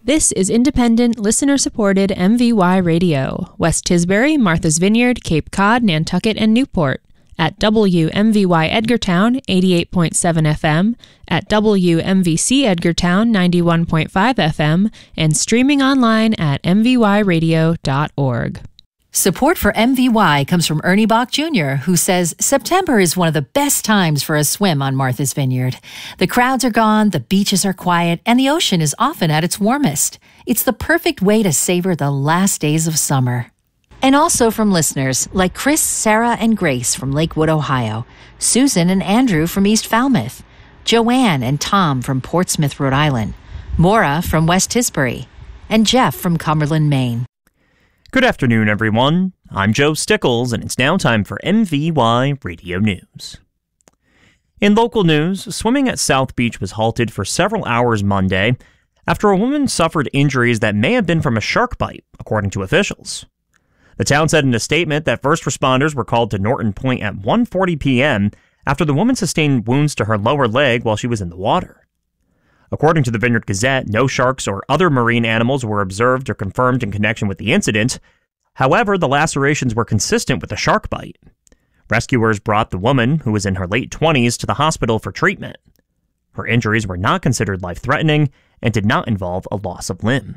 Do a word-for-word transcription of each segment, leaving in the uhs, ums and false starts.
This is independent, listener-supported M V Y Radio, West Tisbury, Martha's Vineyard, Cape Cod, Nantucket, and Newport, at W M V Y Edgartown, eighty-eight point seven F M, at W M V C Edgartown, ninety-one point five F M, and streaming online at m v y radio dot org. Support for M V Y comes from Ernie Bach Junior, who says September is one of the best times for a swim on Martha's Vineyard. The crowds are gone, the beaches are quiet, and the ocean is often at its warmest. It's the perfect way to savor the last days of summer. And also from listeners like Chris, Sarah, and Grace from Lakewood, Ohio, Susan and Andrew from East Falmouth, Joanne and Tom from Portsmouth, Rhode Island, Maura from West Tisbury, and Jeff from Cumberland, Maine. Good afternoon, everyone. I'm Joe Stickles, and it's now time for M V Y Radio News. In local news, swimming at South Beach was halted for several hours Monday after a woman suffered injuries that may have been from a shark bite, according to officials. The town said in a statement that first responders were called to Norton Point at one forty p.m. after the woman sustained wounds to her lower leg while she was in the water. According to the Vineyard Gazette, no sharks or other marine animals were observed or confirmed in connection with the incident. However, the lacerations were consistent with a shark bite. Rescuers brought the woman, who was in her late twenties, to the hospital for treatment. Her injuries were not considered life-threatening and did not involve a loss of limb.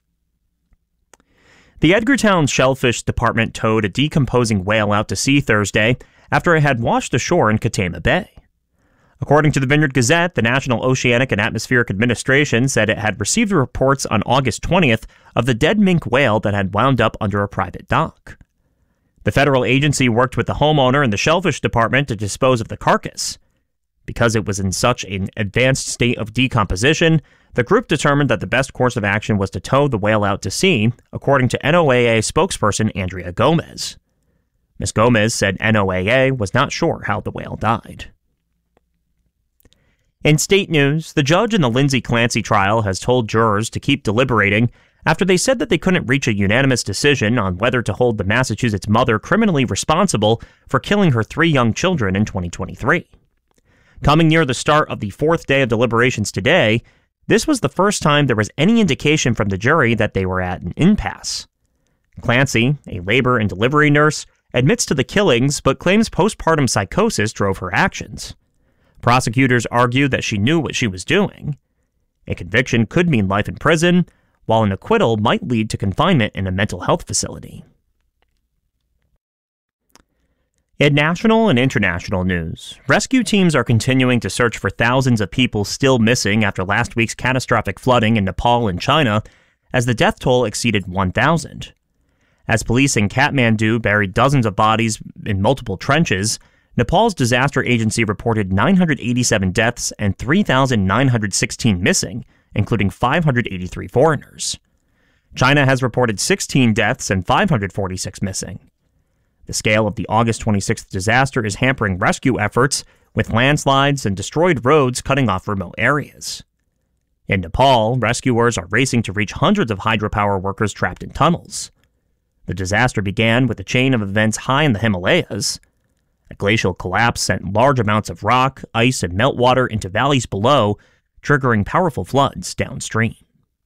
The Edgartown Shellfish Department towed a decomposing whale out to sea Thursday after it had washed ashore in Katama Bay. According to the Vineyard Gazette, the National Oceanic and Atmospheric Administration said it had received reports on August twentieth of the dead minke whale that had wound up under a private dock. The federal agency worked with the homeowner and the Shellfish Department to dispose of the carcass. Because it was in such an advanced state of decomposition, the group determined that the best course of action was to tow the whale out to sea, according to N O A A spokesperson Andrea Gomez. Miz Gomez said N O A A was not sure how the whale died. In state news, the judge in the Lindsay Clancy trial has told jurors to keep deliberating after they said that they couldn't reach a unanimous decision on whether to hold the Massachusetts mother criminally responsible for killing her three young children in twenty twenty-three. Coming near the start of the fourth day of deliberations today, this was the first time there was any indication from the jury that they were at an impasse. Clancy, a labor and delivery nurse, admits to the killings but claims postpartum psychosis drove her actions. Prosecutors argue that she knew what she was doing. A conviction could mean life in prison, while an acquittal might lead to confinement in a mental health facility. In national and international news, rescue teams are continuing to search for thousands of people still missing after last week's catastrophic flooding in Nepal and China, as the death toll exceeded one thousand. As police in Kathmandu buried dozens of bodies in multiple trenches, Nepal's disaster agency reported nine hundred eighty-seven deaths and three thousand nine hundred sixteen missing, including five hundred eighty-three foreigners. China has reported sixteen deaths and five hundred forty-six missing. The scale of the August twenty-sixth disaster is hampering rescue efforts, with landslides and destroyed roads cutting off remote areas. In Nepal, rescuers are racing to reach hundreds of hydropower workers trapped in tunnels. The disaster began with a chain of events high in the Himalayas. A glacial collapse sent large amounts of rock, ice, and meltwater into valleys below, triggering powerful floods downstream.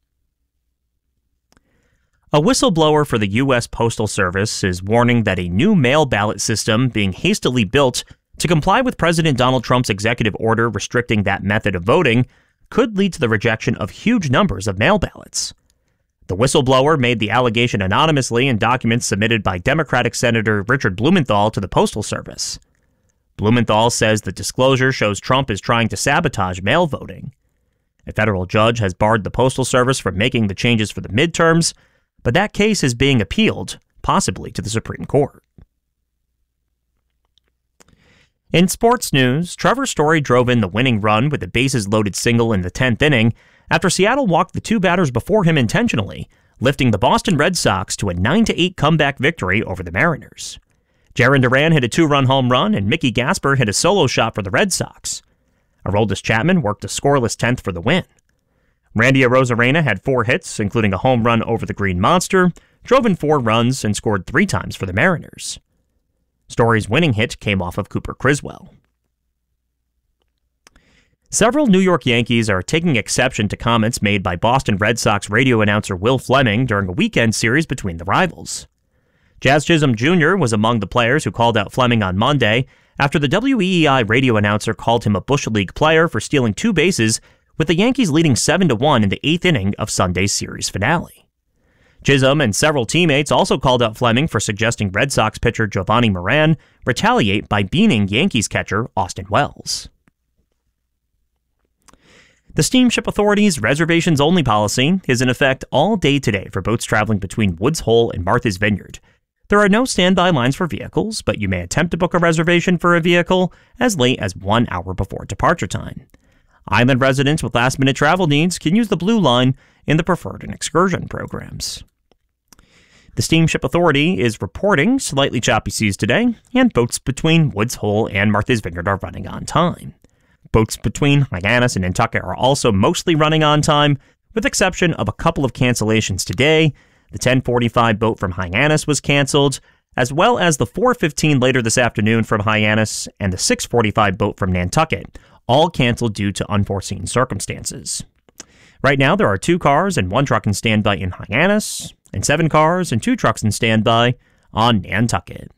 A whistleblower for the U S Postal Service is warning that a new mail ballot system being hastily built to comply with President Donald Trump's executive order restricting that method of voting could lead to the rejection of huge numbers of mail ballots. The whistleblower made the allegation anonymously in documents submitted by Democratic Senator Richard Blumenthal to the Postal Service. Blumenthal says the disclosure shows Trump is trying to sabotage mail voting. A federal judge has barred the Postal Service from making the changes for the midterms, but that case is being appealed, possibly to the Supreme Court. In sports news, Trevor Story drove in the winning run with a bases-loaded single in the tenth inning after Seattle walked the two batters before him intentionally, lifting the Boston Red Sox to a nine to eight comeback victory over the Mariners. Jarren Duran hit a two-run home run, and Mickey Gasper hit a solo shot for the Red Sox. Aroldis Chapman worked a scoreless tenth for the win. Randy Arozarena had four hits, including a home run over the Green Monster, drove in four runs, and scored three times for the Mariners. Story's winning hit came off of Cooper Criswell. Several New York Yankees are taking exception to comments made by Boston Red Sox radio announcer Will Fleming during a weekend series between the rivals. Jazz Chisholm Junior was among the players who called out Fleming on Monday after the W E E I radio announcer called him a Bush League player for stealing two bases, with the Yankees leading seven to one in the eighth inning of Sunday's series finale. Chisholm and several teammates also called out Fleming for suggesting Red Sox pitcher Giovanni Moran retaliate by beaning Yankees catcher Austin Wells. The Steamship Authority's reservations-only policy is in effect all day today for boats traveling between Woods Hole and Martha's Vineyard. There are no standby lines for vehicles, but you may attempt to book a reservation for a vehicle as late as one hour before departure time. Island residents with last-minute travel needs can use the Blue Line in the Preferred and Excursion programs. The Steamship Authority is reporting slightly choppy seas today, and boats between Woods Hole and Martha's Vineyard are running on time. Boats between Hyannis and Nantucket are also mostly running on time, with exception of a couple of cancellations today. The ten forty-five boat from Hyannis was canceled, as well as the four fifteen later this afternoon from Hyannis and the six forty-five boat from Nantucket, all canceled due to unforeseen circumstances. Right now, there are two cars and one truck in standby in Hyannis, and seven cars and two trucks in standby on Nantucket.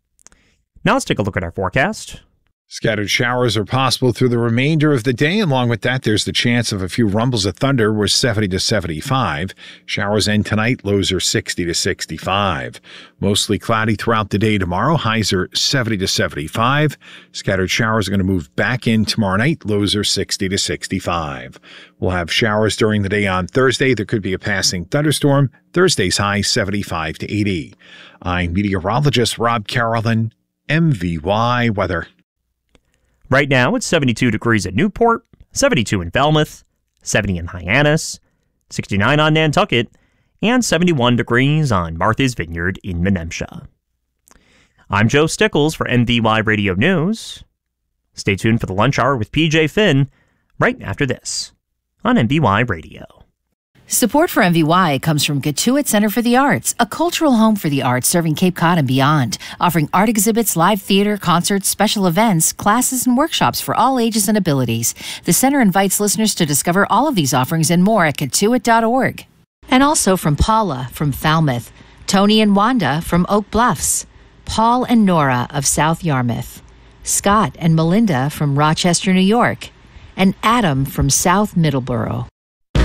Now let's take a look at our forecast. Scattered showers are possible through the remainder of the day. Along with that, there's the chance of a few rumbles of thunder. We're seventy to seventy-five. Showers end tonight. Lows are sixty to sixty-five. Mostly cloudy throughout the day tomorrow. Highs are seventy to seventy-five. Scattered showers are going to move back in tomorrow night. Lows are sixty to sixty-five. We'll have showers during the day on Thursday. There could be a passing thunderstorm. Thursday's high seventy-five to eighty. I'm meteorologist Rob Carolyn, M V Y Weather. Right now, it's seventy-two degrees at Newport, seventy-two in Falmouth, seventy in Hyannis, sixty-nine on Nantucket, and seventy-one degrees on Martha's Vineyard in Menemsha. I'm Joe Stickles for M V Y Radio News. Stay tuned for the lunch hour with P J Finn right after this on M V Y Radio. Support for M V Y comes from Gatuit Center for the Arts, a cultural home for the arts serving Cape Cod and beyond, offering art exhibits, live theater, concerts, special events, classes, and workshops for all ages and abilities. The center invites listeners to discover all of these offerings and more at gatuit dot org. And also from Paula from Falmouth, Tony and Wanda from Oak Bluffs, Paul and Nora of South Yarmouth, Scott and Melinda from Rochester, New York, and Adam from South Middleborough.